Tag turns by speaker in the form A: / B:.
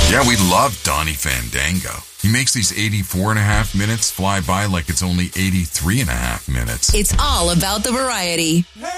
A: Yeah, we love Donnie Fandango. He makes these 84 and a half minutes fly by like it's only 83 and a half minutes.
B: It's all about the variety.